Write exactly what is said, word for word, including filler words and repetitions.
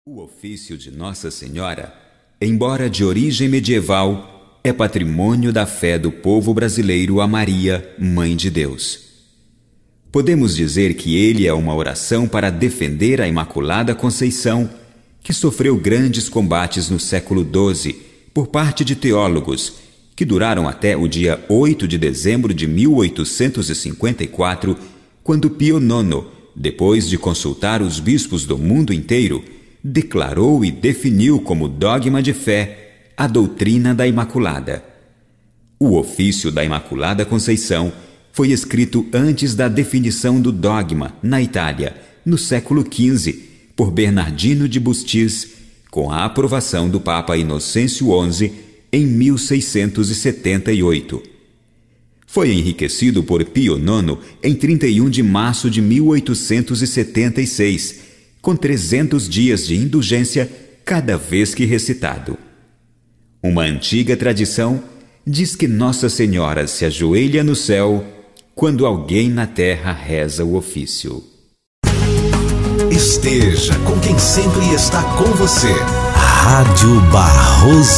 O ofício de Nossa Senhora, embora de origem medieval, é patrimônio da fé do povo brasileiro a Maria, Mãe de Deus. Podemos dizer que ele é uma oração para defender a Imaculada Conceição, que sofreu grandes combates no século doze por parte de teólogos, que duraram até o dia oito de dezembro de mil oitocentos e cinquenta e quatro, quando Pio nono, depois de consultar os bispos do mundo inteiro, declarou e definiu como dogma de fé a doutrina da Imaculada. O ofício da Imaculada Conceição foi escrito antes da definição do dogma na Itália, no século quinze, por Bernardino de Bustis, com a aprovação do Papa Inocêncio onze em mil seiscentos e setenta e oito. Foi enriquecido por Pio nono em trinta e um de março de mil oitocentos e setenta e seis, com trezentos dias de indulgência cada vez que recitado. Uma antiga tradição diz que Nossa Senhora se ajoelha no céu quando alguém na terra reza o ofício. Esteja com quem sempre está com você. Rádio Barroso.